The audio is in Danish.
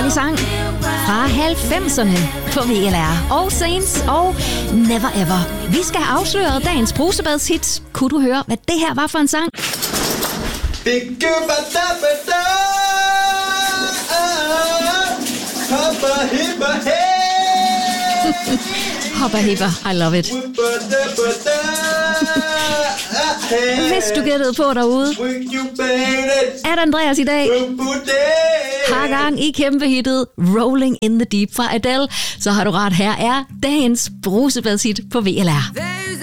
dejlig sang fra 90'erne på VLR. All Saints og Never Ever. Vi skal have afsløret dagens brusebadshit. Kunne du høre, hvad det her var for en sang? Hopper hipper, I love it. Hvis du gættede på derude, at Andreas i dag har gang i kæmpehittet Rolling in the Deep fra Adele, så har du ret. Her er dagens brusebadshit på VLR.